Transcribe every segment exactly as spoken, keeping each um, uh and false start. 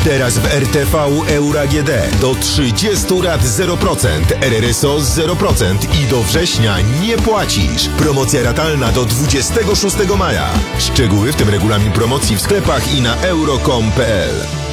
Teraz w R T V Euro A G D do trzydziestu lat zero procent, R R S O zero procent i do września nie płacisz. Promocja ratalna do dwudziestego szóstego maja. Szczegóły, w tym regulamin promocji w sklepach i na euro kropka com kropka p l.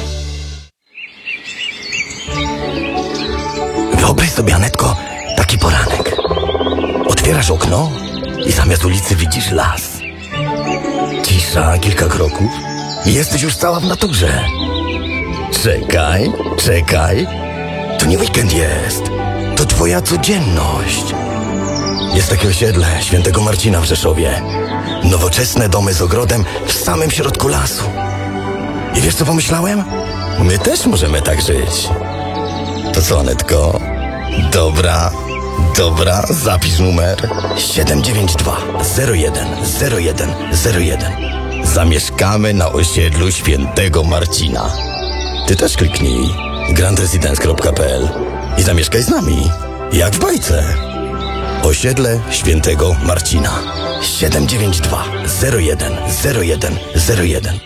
Wyobraź sobie, Anetko, taki poranek. Otwierasz okno i zamiast ulicy widzisz las. Cisza, kilka kroków i jesteś już cała w naturze. Czekaj, czekaj. To nie weekend jest. To twoja codzienność. Jest takie osiedle Świętego Marcina w Rzeszowie. Nowoczesne domy z ogrodem w samym środku lasu. I wiesz, co pomyślałem? My też możemy tak żyć. To co, Anetko? Dobra, dobra, zapisz numer siedem dziewięć dwa zero jeden zero jeden zero jeden. Zamieszkamy na osiedlu Świętego Marcina. Ty też kliknij grand residence kropka p l i zamieszkaj z nami, jak w bajce. Osiedle Świętego Marcina siedem dziewięć dwa zero jeden zero jeden zero jeden.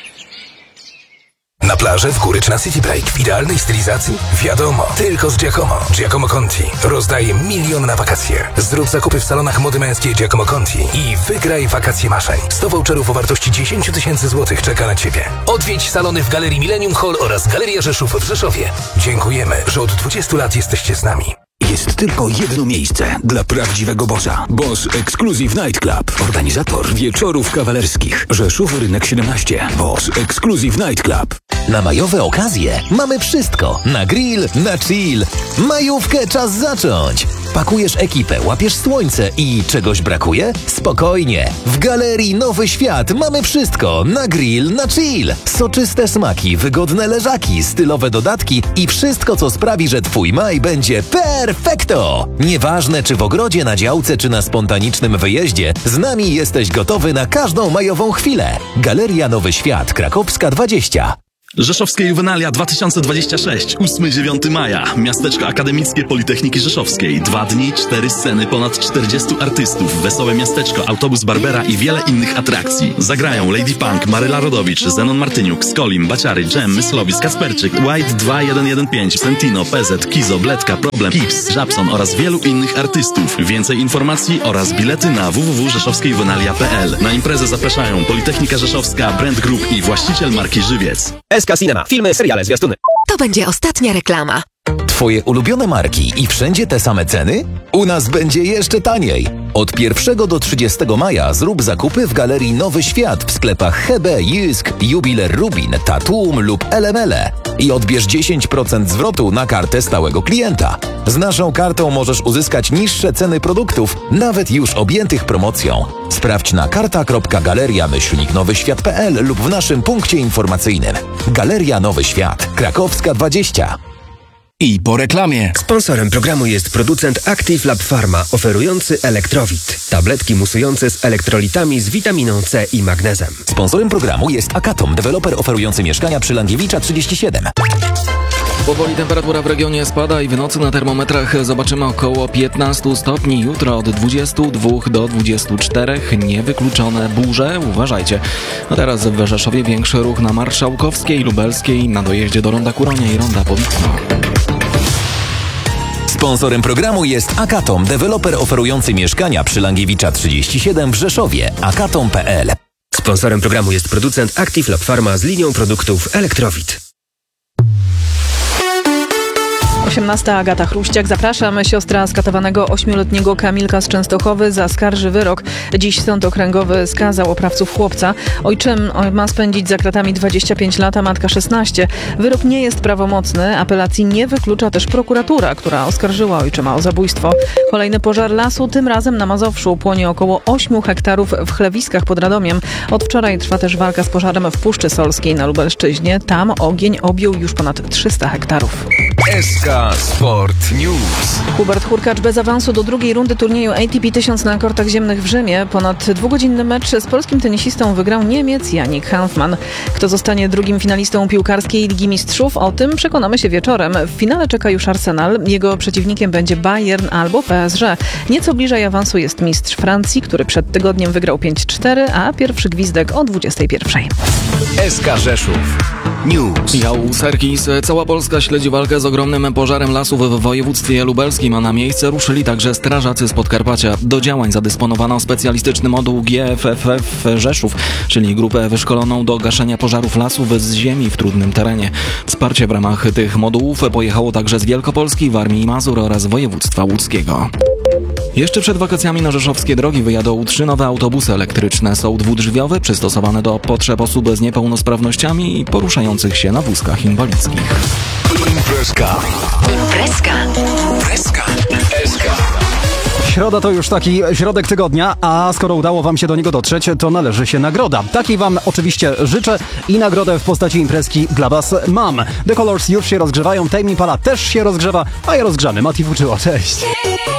Na plaży, w góry czy na City Break w idealnej stylizacji? Wiadomo, tylko z Giacomo. Giacomo Conti rozdaje milion na wakacje. Zrób zakupy w salonach mody męskiej Giacomo Conti i wygraj wakacje marzeń. sto voucherów o wartości dziesięć tysięcy złotych czeka na Ciebie. Odwiedź salony w Galerii Millennium Hall oraz Galeria Rzeszów w Rzeszowie. Dziękujemy, że od dwudziestu lat jesteście z nami. Jest tylko jedno miejsce dla prawdziwego bossa. Boss Exclusive Night Club. Organizator wieczorów kawalerskich. Rzeszów Rynek siedemnaście. Boss Exclusive Night Club. Na majowe okazje mamy wszystko. Na grill, na chill. Majówkę czas zacząć. Pakujesz ekipę, łapiesz słońce i czegoś brakuje? Spokojnie. W Galerii Nowy Świat mamy wszystko. Na grill, na chill. Soczyste smaki, wygodne leżaki, stylowe dodatki i wszystko, co sprawi, że twój maj będzie perfekto. Nieważne, czy w ogrodzie, na działce, czy na spontanicznym wyjeździe, z nami jesteś gotowy na każdą majową chwilę. Galeria Nowy Świat, Krakowska dwadzieścia. Rzeszowskie Juwenalia dwa tysiące dwadzieścia sześć, ósmego do dziewiątego maja. Miasteczko Akademickie Politechniki Rzeszowskiej. Dwa dni, cztery sceny, ponad czterdziestu artystów, wesołe miasteczko, autobus Barbera i wiele innych atrakcji. Zagrają Lady Punk, Maryla Rodowicz, Zenon Martyniuk, Skolim, Baciary, Dżem, Myslowicz, Kasperczyk, White dwa jeden jeden pięć, Sentino, P Z, Kizo, Bledka, Problem, Kips, Żabson oraz wielu innych artystów. Więcej informacji oraz bilety na w w w kropka rzeszowskie juwenalia kropka p l. Na imprezę zapraszają Politechnika Rzeszowska, Brand Group i właściciel marki Żywiec. S K Cinema. Filmy, seriale, zwiastuny. To będzie ostatnia reklama. Twoje ulubione marki i wszędzie te same ceny? U nas będzie jeszcze taniej. Od pierwszego do trzydziestego maja zrób zakupy w Galerii Nowy Świat w sklepach Hebe, Jysk, Jubiler Rubin, Tatum lub Elemele i odbierz dziesięć procent zwrotu na kartę stałego klienta. Z naszą kartą możesz uzyskać niższe ceny produktów, nawet już objętych promocją. Sprawdź na karta kropka galeria myślnik nowy świat kropka p l lub w naszym punkcie informacyjnym. Galeria Nowy Świat, Krakowska dwadzieścia. I po reklamie. Sponsorem programu jest producent Active Lab Pharma, oferujący Elektrowit. Tabletki musujące z elektrolitami z witaminą C i magnezem. Sponsorem programu jest Akatom, deweloper oferujący mieszkania przy Langiewicza trzydzieści siedem. Powoli temperatura w regionie spada i w nocy na termometrach zobaczymy około piętnaście stopni. Jutro od dwudziestu dwóch do dwudziestu czterech. Niewykluczone burze. Uważajcie. A teraz w Rzeszowie większy ruch na Marszałkowskiej, Lubelskiej, na dojeździe do Ronda Kuronia i Ronda Powitno. Sponsorem programu jest Akatom, deweloper oferujący mieszkania przy Langiewicza trzydzieści siedem w Rzeszowie. akatom kropka p l. Sponsorem programu jest producent Active Lab Pharma z linią produktów Elektrowit. osiemnasta Agata Chruściak. Zapraszam. Siostra skatowanego ośmioletniego Kamilka z Częstochowy zaskarży wyrok. Dziś sąd okręgowy skazał oprawców chłopca. Ojczym ma spędzić za kratami dwadzieścia pięć lat, a matka szesnaście. Wyrok nie jest prawomocny. Apelacji nie wyklucza też prokuratura, która oskarżyła ojczyma o zabójstwo. Kolejny pożar lasu, tym razem na Mazowszu. Płonie około ośmiu hektarów w Chlewiskach pod Radomiem. Od wczoraj trwa też walka z pożarem w Puszczy Solskiej na Lubelszczyźnie. Tam ogień objął już ponad trzysta hektarów. S K Sport News. Hubert Hurkacz bez awansu do drugiej rundy turnieju A T P tysiąc na kortach ziemnych w Rzymie. Ponad dwugodzinny mecz z polskim tenisistą wygrał Niemiec Jannik Hanfmann. Kto zostanie drugim finalistą piłkarskiej Ligi Mistrzów? O tym przekonamy się wieczorem. W finale czeka już Arsenal. Jego przeciwnikiem będzie Bayern albo P S G. Nieco bliżej awansu jest mistrz Francji, który przed tygodniem wygrał pięć cztery, a pierwszy gwizdek o dwudziestej pierwszej. S K Rzeszów. News. Jał Serkis. Cała Polska śledzi walkę z ogromnym pożarem lasów w województwie lubelskim, a na miejsce ruszyli także strażacy z Podkarpacia. Do działań zadysponowano specjalistyczny moduł G F F F Rzeszów, czyli grupę wyszkoloną do gaszenia pożarów lasów z ziemi w trudnym terenie. Wsparcie w ramach tych modułów pojechało także z Wielkopolski, Warmii i Mazur oraz województwa łódzkiego. Jeszcze przed wakacjami na rzeszowskie drogi wyjadą trzy nowe autobusy elektryczne. Są dwudrzwiowe, przystosowane do potrzeb osób z niepełnosprawnościami i poruszających się na wózkach inwalidzkich. Imprezka. Imprezka. Imprezka. Imprezka. Środa to już taki środek tygodnia, a skoro udało wam się do niego dotrzeć, to należy się nagroda. Takiej wam oczywiście życzę i nagrodę w postaci imprezki dla was mam. The Colors już się rozgrzewają, Tame Impala też się rozgrzewa, a ja rozgrzany. Mati Fuczyło, cześć!